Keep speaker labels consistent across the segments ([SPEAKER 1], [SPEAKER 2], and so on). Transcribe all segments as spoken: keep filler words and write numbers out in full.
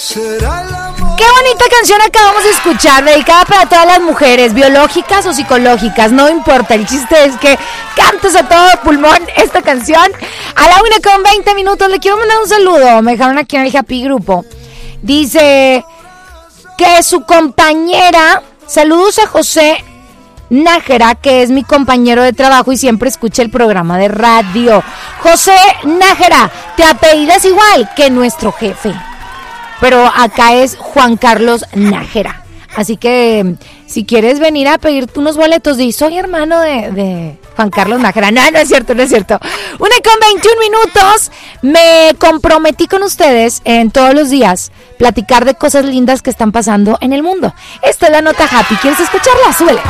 [SPEAKER 1] Qué bonita canción acabamos de escuchar, dedicada para todas las mujeres, biológicas o psicológicas, no importa, el chiste es que cantes a todo pulmón esta canción. A la una con veinte minutos le quiero mandar un saludo, me dejaron aquí en el Happy Grupo. Dice que su compañera, saludos a José Nájera, que es mi compañero de trabajo y siempre escucha el programa de radio. José Nájera, te apellidas igual que nuestro jefe, pero acá es Juan Carlos Nájera. Así que si quieres venir a pedirte unos boletos, di, soy hermano de, de Juan Carlos Nájera. No, no es cierto, no es cierto. Una con veintiún minutos. Me comprometí con ustedes en todos los días platicar de cosas lindas que están pasando en el mundo. Esta es la nota Happy. ¿Quieres escucharla? Súbele.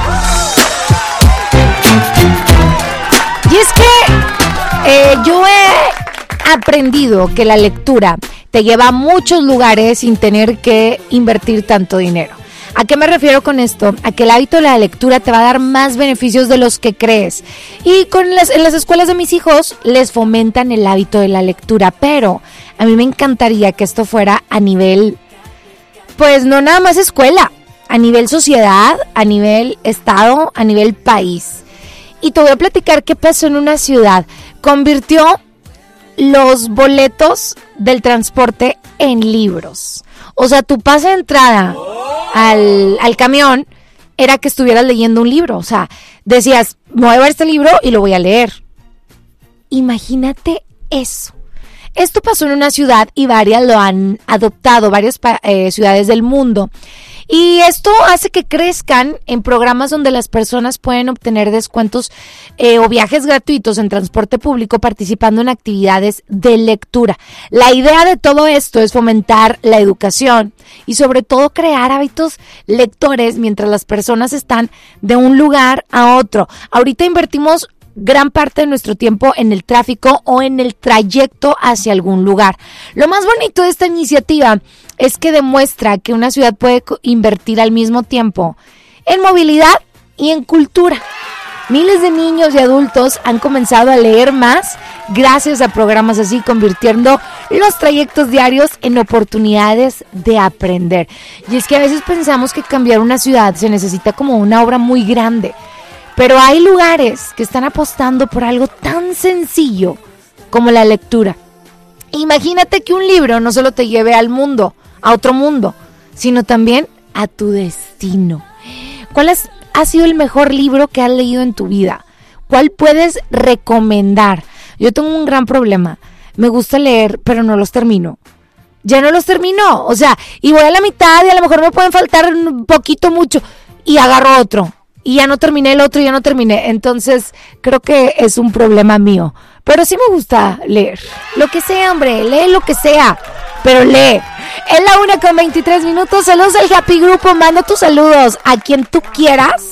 [SPEAKER 1] Y es que eh, yo he aprendido que la lectura te lleva a muchos lugares sin tener que invertir tanto dinero. ¿A qué me refiero con esto? A que el hábito de la lectura te va a dar más beneficios de los que crees. Y con las, en las escuelas de mis hijos les fomentan el hábito de la lectura, pero a mí me encantaría que esto fuera a nivel, pues no nada más escuela, a nivel sociedad, a nivel estado, a nivel país. Y te voy a platicar qué pasó en una ciudad. Convirtió los boletos del transporte en libros. O sea, tu pase de entrada al, al camión era que estuvieras leyendo un libro. O sea, decías, me voy a ver este libro y lo voy a leer. Imagínate eso. Esto pasó en una ciudad y varias lo han adoptado, varias eh, ciudades del mundo. Y esto hace que crezcan en programas donde las personas pueden obtener descuentos eh, o viajes gratuitos en transporte público participando en actividades de lectura. La idea de todo esto es fomentar la educación y sobre todo crear hábitos lectores mientras las personas están de un lugar a otro. Ahorita invertimos gran parte de nuestro tiempo en el tráfico o en el trayecto hacia algún lugar. Lo más bonito de esta iniciativa es que demuestra que una ciudad puede invertir al mismo tiempo en movilidad y en cultura. Miles de niños y adultos han comenzado a leer más gracias a programas así, convirtiendo los trayectos diarios en oportunidades de aprender. Y es que a veces pensamos que cambiar una ciudad se necesita como una obra muy grande, pero hay lugares que están apostando por algo tan sencillo como la lectura. Imagínate que un libro no solo te lleve al mundo, a otro mundo, sino también a tu destino. ¿Cuál es, ha sido el mejor libro que has leído en tu vida? ¿Cuál puedes recomendar? Yo tengo un gran problema. Me gusta leer, pero no los termino. Ya no los termino. O sea, y voy a la mitad y a lo mejor me pueden faltar un poquito, mucho. Y agarro otro. Y ya no terminé el otro, ya no terminé. Entonces, creo que es un problema mío. Pero sí me gusta leer. Lo que sea, hombre. Lee lo que sea. Pero lee. Es la una con veintitrés minutos. Saludos al Happy Grupo. Manda tus saludos a quien tú quieras.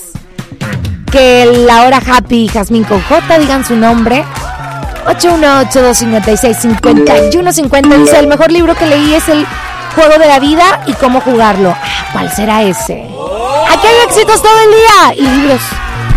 [SPEAKER 1] Que la hora Happy, Jazmín con J, digan su nombre. ocho uno ocho, dos cinco seis, cinco uno cinco cero. Dice, el mejor libro que leí es El Juego de la Vida y Cómo Jugarlo. Ah, ¿cuál será ese? Aquí hay éxitos todo el día y libros